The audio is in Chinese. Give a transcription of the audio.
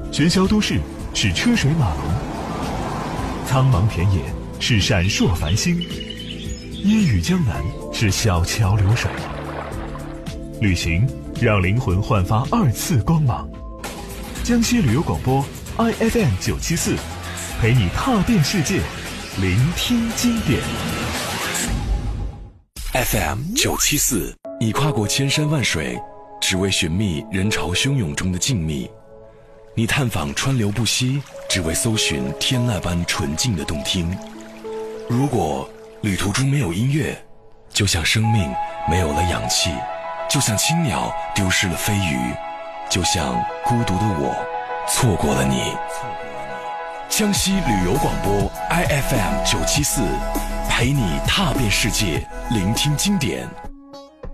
喧嚣都市是车水马龙，苍茫田野是闪烁繁星，烟雨江南是小桥流水。旅行让灵魂焕发2次光芒。江西旅游广播 IFM 974，陪你踏遍世界，聆听经典。 FM 974，你跨过千山万水，只为寻觅人潮汹涌中的静谧；你探访川流不息，只为搜寻天籁般纯净的动听。如果旅途中没有音乐，就像生命没有了氧气，就像青鸟丢失了飞鱼，就像孤独的我错过了你。江西旅游广播 IFM 974，陪你踏遍世界，聆听经典。